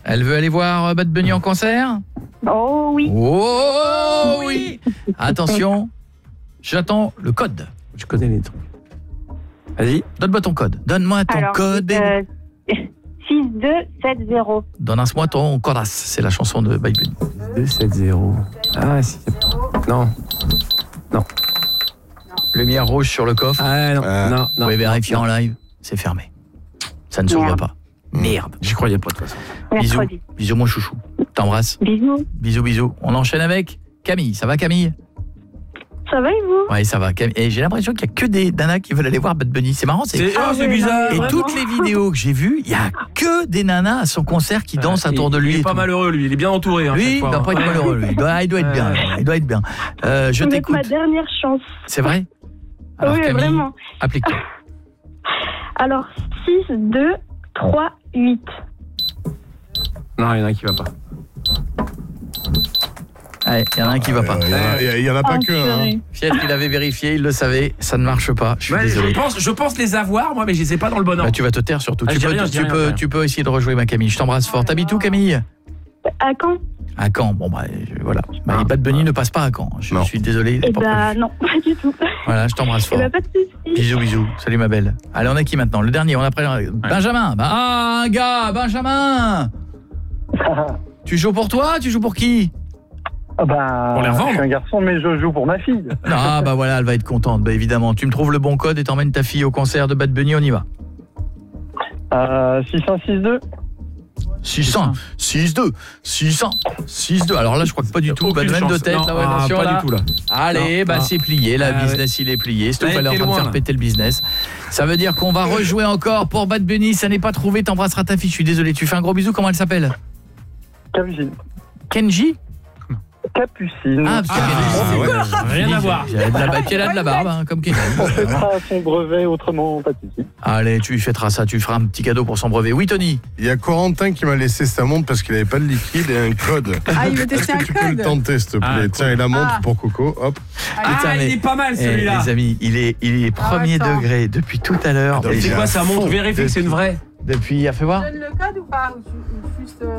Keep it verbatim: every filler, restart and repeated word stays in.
Elle veut aller voir Bad Bunny en concert? Oh oui. Oh oui. Attention, j'attends le code. Je connais les trucs. Vas-y. Donne-moi ton code. Donne-moi ton Alors, code. euh, six deux sept zéro. Donne-moi ton codas. C'est la chanson de Bad Bunny. deux sept zéro. Ah, si. Non. Non. Lumière rouge sur le coffre. Ah, non. Euh, non, non. Vous pouvez vérifier non. en live. C'est fermé. Ça ne s'ouvre Merde. pas. Merde. J'y croyais pas de toute façon. Bisous. Mercredi. Bisous, mon chouchou. T'embrasse. Bisous. Bisous, bisous. On enchaîne avec Camille. Ça va, Camille? Ça va et vous? Ouais, ça va. Camille. Et j'ai l'impression qu'il y a que des nanas qui veulent aller voir Bad Bunny. C'est marrant. C'est... C'est oh, c'est bizarre. Et Vraiment toutes les vidéos que j'ai vues, il y a que des nanas à son concert qui dansent Ouais, autour de lui. Il et est pas tout. malheureux, lui. Il est bien entouré. Hein, Lui, chaque il fois, doit hein. pas être malheureux, lui. Il doit, il doit être bien. Il doit être bien. Euh, je Vous êtes t'écoute. ma dernière chance. C'est vrai? Alors, oui, Camille, vraiment. applique-toi. Alors, six deux trois huit. Non, il y en a un qui va pas. Allez, il y en a un qui va pas. Il y en a- il y en a pas que. Hein. Fiat, il avait vérifié, il le savait, ça ne marche pas. Je suis Ouais, désolé. je pense, je pense les avoir, moi, mais je les ai pas dans le bon ordre. Bah, tu vas te taire surtout. Ah, tu, je dis peux, rien, je tu, dis rien, peux, je dis rien. tu peux essayer de rejouer ma Camille. Je t'embrasse fort. T'habites où, Camille? À quand? À Caen. Bon, bah, je- voilà. Bah, Ah. Bad Bunny ne passe pas à Caen. Je Non. suis désolé. Eh pas ben prévu. non, pas du tout. Voilà, je t'embrasse Eh fort. ben pas de soucis. Bisous, bisous. Salut, ma belle. Allez, on a qui maintenant? Le dernier, on a pris Benjamin. Bah, ah, un gars, Benjamin. Tu joues pour toi? Tu joues pour qui? Ah bah, Pour les revendre. je suis un garçon, mais je joue pour ma fille. Ah, bah voilà, elle va être contente. Bah, évidemment. Tu me trouves le bon code et t'emmènes ta fille au concert de Bad Bunny, on y va. Euh, six un six deux. six cents, six deux, six cents, six deux. Alors là, je crois que pas du tout. Bah, Aucune même de chance. tête, Non, là, ouais, ah, attention, pas là. du tout, là. Allez, Non, bah non. c'est plié, la Ah, business il est plié. Stouff, Ouais, elle est en t'es train de loin, faire là. péter le business. Ça veut dire qu'on va rejouer encore pour Bad Bunny. Ça n'est pas trouvé, t'embrasseras ta fille. Je suis désolé. Tu fais un gros bisou. Comment elle s'appelle? Capucine. Kenji? Capucine. Ah, parce Ah, qu'elle est- ouais, rien à voir. Elle a de la, bah, puis elle a de la barbe, hein, comme Kenji. On fêtera son brevet autrement, pas de soucis. Allez, tu lui fêteras ça. Tu feras un petit cadeau pour son brevet. Oui, Tony? Il y a Corentin qui m'a laissé sa montre parce qu'il avait pas de liquide et un code. Ah, il veut Est-ce tester que un tu peux le code. tenter, s'il te plaît? Ah, Tiens, et la montre Ah. pour Coco, hop. Ah, Putain, mais- il est pas mal, Eh, celui-là. les amis, il est, il est premier attends. degré depuis tout à l'heure. Ah, Et il c'est est quoi à sa montre? fond. Vérifie que c'est une vraie. Depuis, a fait voir. Donne le code ou pas? Ou ju- ou juste, euh,